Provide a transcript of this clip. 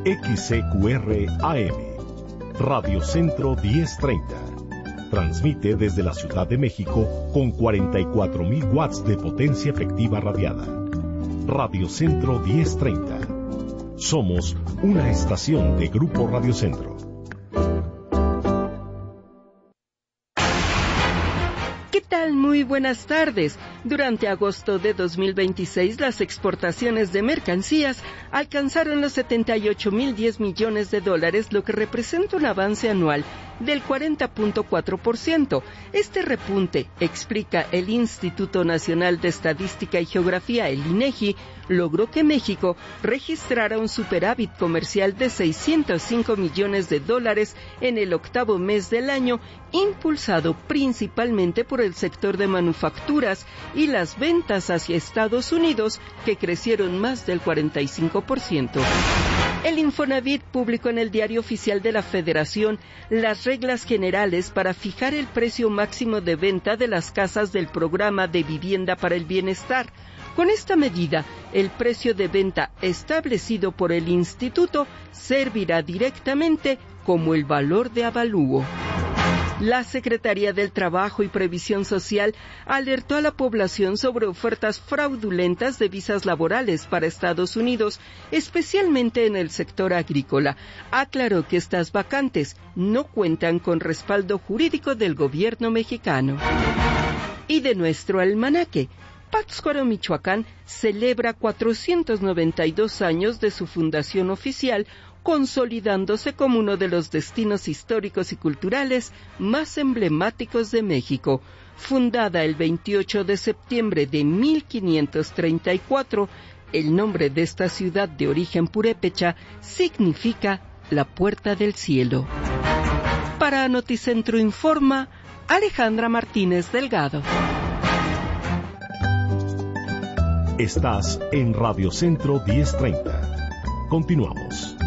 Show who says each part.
Speaker 1: XCQR AM, Radio Centro 1030. Transmite desde la Ciudad de México con 44,000 watts de potencia efectiva radiada. Radio Centro 1030. Somos una estación de Grupo Radio Centro.
Speaker 2: ¿Qué tal? Muy buenas tardes. Durante agosto de 2026, las exportaciones de mercancías alcanzaron los 78.010 millones de dólares, lo que representa un avance anual del 40.4%. Este repunte, explica el Instituto Nacional de Estadística y Geografía, el INEGI, logró que México registrara un superávit comercial de 605 millones de dólares en el octavo mes del año, impulsado principalmente por el sector de manufacturas y las ventas hacia Estados Unidos, que crecieron más del 45%. El Infonavit publicó en el Diario Oficial de la Federación las reglas generales para fijar el precio máximo de venta de las casas del Programa de Vivienda para el Bienestar. Con esta medida, el precio de venta establecido por el instituto servirá directamente como el valor de avalúo. La Secretaría del Trabajo y Previsión Social alertó a la población sobre ofertas fraudulentas de visas laborales para Estados Unidos, especialmente en el sector agrícola. Aclaró que estas vacantes no cuentan con respaldo jurídico del gobierno mexicano. Y de nuestro almanaque, Pátzcuaro, Michoacán, celebra 492 años de su fundación oficial, consolidándose como uno de los destinos históricos y culturales más emblemáticos de México. Fundada el 28 de septiembre de 1534, el nombre de esta ciudad de origen purépecha significa la puerta del cielo. Para Noticentro Informa, Alejandra Martínez Delgado.
Speaker 1: Estás en Radio Centro 1030. Continuamos.